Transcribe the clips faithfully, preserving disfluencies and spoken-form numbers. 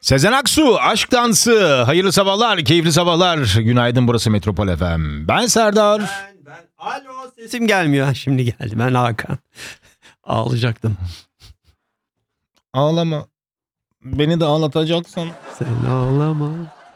Sezen Aksu, Aşk Dansı. Hayırlı sabahlar, keyifli sabahlar. Günaydın, burası Metropol F M. Ben Serdar. Ben, ben. Alo, sesim gelmiyor. Ha, şimdi geldi. Ben Hakan. Ağlayacaktım. Ağlama. Beni de ağlatacaksın. Sen ağlama.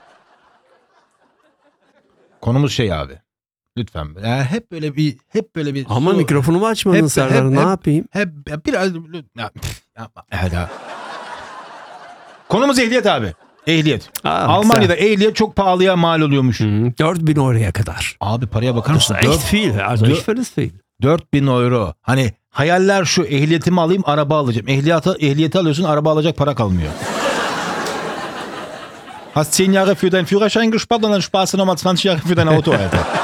Konumuz şey abi. Lütfen. Yani hep böyle bir, hep böyle bir. Ama su, mikrofonumu açmadın hep, Serdar. hep, Ne hep, yapayım? Hep biraz. Ya, yapma. Ya. Konumuz ehliyet abi. Ehliyet. Aa, Almanya'da güzel. Ehliyet çok pahalıya mal oluyormuş. Hmm, dört bin euroya kadar. Abi paraya bakar mısın? Das ist echt viel. Also ich finde es viel. dört bin euro. Hani hayaller şu, ehliyetimi alayım, araba alacağım. Ehliyeti, ehliyeti alıyorsun, araba alacak para kalmıyor. Hast zehn Jahre für deinen Führerschein gespart und dann sparst du nochmal zwanzig Jahre für dein Auto.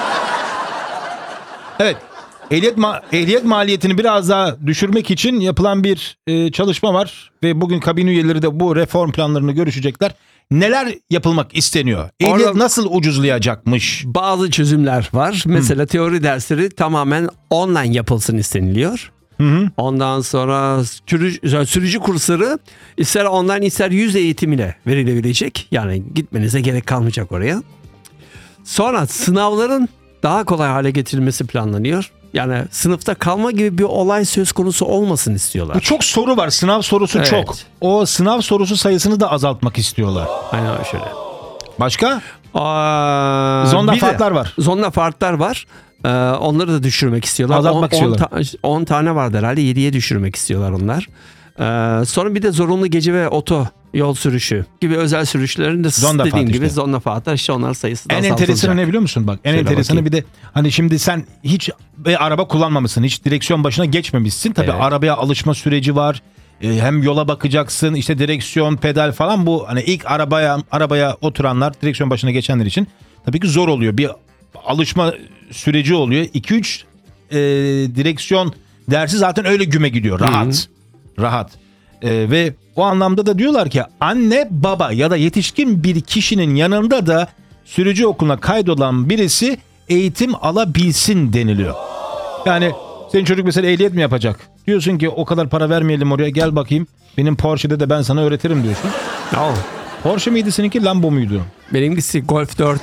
Evet. Ehliyet, ma- ehliyet maliyetini biraz daha düşürmek için yapılan bir e, çalışma var. Ve bugün kabin üyeleri de bu reform planlarını görüşecekler. Neler yapılmak isteniyor? Ehliyet Orada nasıl ucuzlayacakmış? bazı çözümler var. Mesela hmm. teori dersleri tamamen online yapılsın isteniliyor. Hı hı. Ondan sonra sürücü, sürücü kursları ister online ister yüz eğitimiyle verilebilecek. Yani gitmenize gerek kalmayacak oraya. Sonra sınavların daha kolay hale getirilmesi planlanıyor. Yani sınıfta kalma gibi bir olay söz konusu olmasın istiyorlar. Bu çok soru var. Sınav sorusu evet. çok. O sınav sorusu sayısını da azaltmak istiyorlar. Aynen şöyle. Başka? Aa, Zonda farklar var. Zonda farklar var. Ee, onları da düşürmek istiyorlar. Azaltmak istiyorlar. on tane vardı herhalde. yediye düşürmek istiyorlar onlar. Ee, sonra bir de zorunlu gece ve oto yol sürüşü gibi özel sürüşlerin de zonda dediğim gibi işte. zonda farklar işte onlar sayısı da en azaltılacak. En enteresanı ne biliyor musun? Bak en Şöyle enteresanı bakayım. bir de hani şimdi sen hiç bir araba kullanmamışsın. Hiç direksiyon başına geçmemişsin. Tabii evet. arabaya alışma süreci var. Ee, hem yola bakacaksın. İşte direksiyon, pedal falan bu hani ilk arabaya arabaya oturanlar, direksiyon başına geçenler için tabii ki zor oluyor. Bir alışma süreci oluyor. iki üç e, direksiyon dersi zaten öyle güme gidiyor. Rahat. Hı-hı. Rahat. Ee, ve o anlamda da diyorlar ki anne baba ya da yetişkin bir kişinin yanında da sürücü okuluna kaydolan birisi eğitim alabilsin deniliyor. Yani senin çocuk mesela ehliyet mi yapacak? Diyorsun ki o kadar para vermeyelim oraya, gel bakayım benim Porsche'de de ben sana öğretirim diyorsun. Oh. Porsche miydi seninki, Lambo muydu? Benimkisi Golf dört.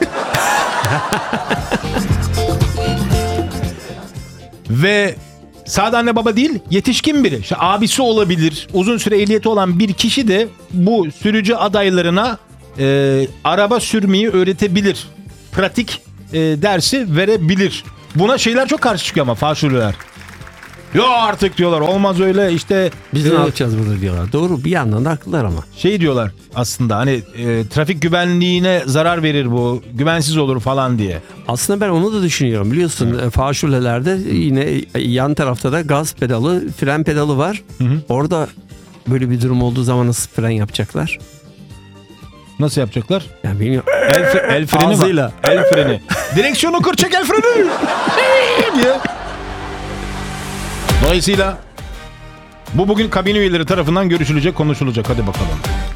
Ve sadece anne baba değil, yetişkin biri, işte abisi olabilir, uzun süre ehliyeti olan bir kişi de bu sürücü adaylarına e, araba sürmeyi öğretebilir. Pratik e, dersi verebilir. Buna şeyler çok karşı çıkıyor ama faşürler. Yo artık diyorlar, olmaz öyle işte. Biz e, ne yapacağız burada diyorlar. Doğru, bir yandan da haklılar ama. Şey diyorlar aslında hani e, trafik güvenliğine zarar verir bu, güvensiz olur falan diye. Aslında ben onu da düşünüyorum biliyorsun. Evet. Faşürlelerde yine yan tarafta da gaz pedalı, fren pedalı var. Hı hı. Orada böyle bir durum olduğu zaman nasıl fren yapacaklar? Nasıl yapacaklar? Yani bilmiyorum. El, fre- el freni Ağzıyla. var. El freni. Direksiyonu kır, çek el freni. diye. Dolayısıyla bu bugün kabin üyeleri tarafından görüşülecek, konuşulacak. Hadi bakalım.